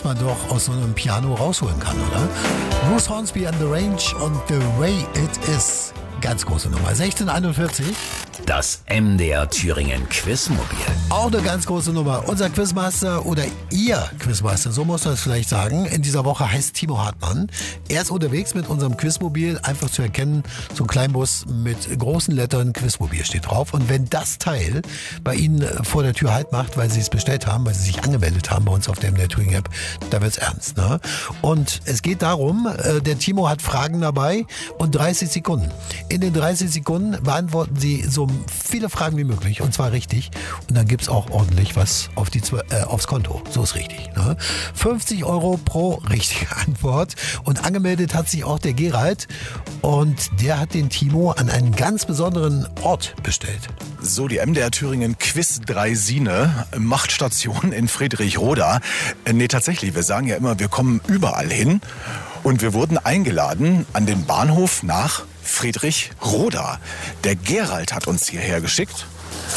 man doch aus so einem Piano rausholen kann, oder? Bruce Hornsby and the Range und The Way It Is. Ganz große Nummer. 1641. Das MDR Thüringen Quizmobil. Auch eine ganz große Nummer. Unser Quizmaster oder Ihr Quizmaster, so muss man es vielleicht sagen, in dieser Woche heißt Timo Hartmann. Er ist unterwegs mit unserem Quizmobil, einfach zu erkennen, so ein Kleinbus mit großen Lettern, Quizmobil steht drauf. Und wenn das Teil bei Ihnen vor der Tür Halt macht, weil Sie es bestellt haben, weil Sie sich angemeldet haben bei uns auf der MDR Thüringen App, da wird's ernst. Ne? Und es geht darum, der Timo hat Fragen dabei und 30 Sekunden. In den 30 Sekunden beantworten Sie so viele Fragen wie möglich und zwar richtig. Und dann gibt's auch ordentlich was auf aufs Konto. So ist richtig. Ne? 50 € pro richtige Antwort. Und angemeldet hat sich auch der Gerald. Und der hat den Timo an einen ganz besonderen Ort bestellt. So, die MDR Thüringen Quiz Draisine macht Station in Friedrichroda. Nee, tatsächlich, wir sagen ja immer, wir kommen überall hin. Und wir wurden eingeladen an den Bahnhof nach Friedrichroda. Der Gerald hat uns hierher geschickt.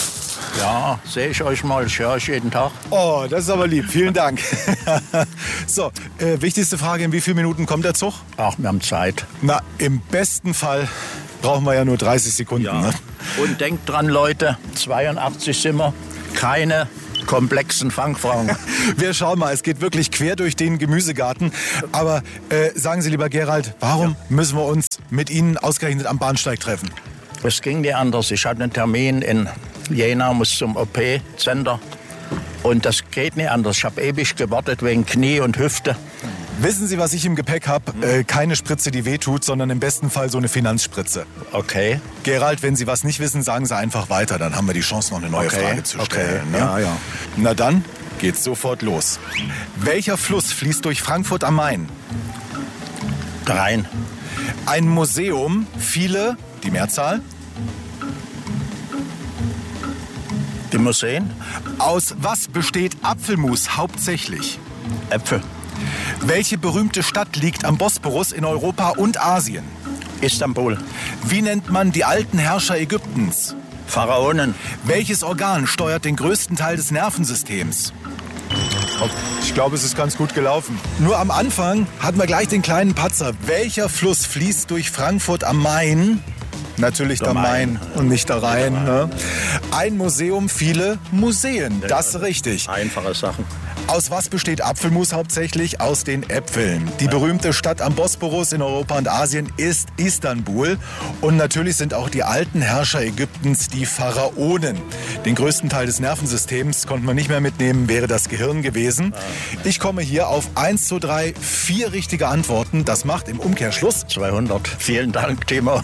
Ja, sehe ich euch mal. Ich höre euch jeden Tag. Oh, das ist aber lieb. Vielen Dank. So, wichtigste Frage, in wie vielen Minuten kommt der Zug? Ach, wir haben Zeit. Na, im besten Fall brauchen wir ja nur 30 Sekunden. Ja. Ne? Und denkt dran, Leute, 82 sind wir. Keine komplexen Fangfragen. Wir schauen mal, es geht wirklich quer durch den Gemüsegarten. Aber sagen Sie, lieber Gerald, warum müssen wir uns mit Ihnen ausgerechnet am Bahnsteig treffen? Es ging nicht anders. Ich hatte einen Termin in Jena, muss zum OP-Center. Und das geht nicht anders. Ich habe ewig gewartet wegen Knie und Hüfte. Wissen Sie, was ich im Gepäck habe? Keine Spritze, die wehtut, sondern im besten Fall so eine Finanzspritze. Okay. Gerald, wenn Sie was nicht wissen, sagen Sie einfach weiter. Dann haben wir die Chance, noch eine neue Frage zu stellen. Okay. Ne? Ja. Na dann geht's sofort los. Welcher Fluss fließt durch Frankfurt am Main? Rhein. Ein Museum, viele, die Mehrzahl. Die Museen. Aus was besteht Apfelmus hauptsächlich? Äpfel. Welche berühmte Stadt liegt am Bosporus in Europa und Asien? Istanbul. Wie nennt man die alten Herrscher Ägyptens? Pharaonen. Welches Organ steuert den größten Teil des Nervensystems? Ich glaube, es ist ganz gut gelaufen. Nur am Anfang hatten wir gleich den kleinen Patzer. Welcher Fluss fließt durch Frankfurt am Main? Natürlich der Main und nicht der Rhein. Ne? Ein Museum, viele Museen. Das ist richtig. Einfache Sachen. Aus was besteht Apfelmus hauptsächlich? Aus den Äpfeln. Die berühmte Stadt am Bosporus in Europa und Asien ist Istanbul. Und natürlich sind auch die alten Herrscher Ägyptens die Pharaonen. Den größten Teil des Nervensystems konnte man nicht mehr mitnehmen, wäre das Gehirn gewesen. Ich komme hier auf 1, 2, 3, 4 richtige Antworten. Das macht im Umkehrschluss 200. Vielen Dank, Timo.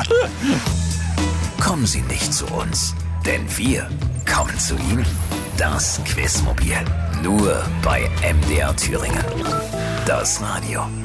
Kommen Sie nicht zu uns, denn wir kommen zu Ihnen. Das Quizmobil. Nur bei MDR Thüringen. Das Radio.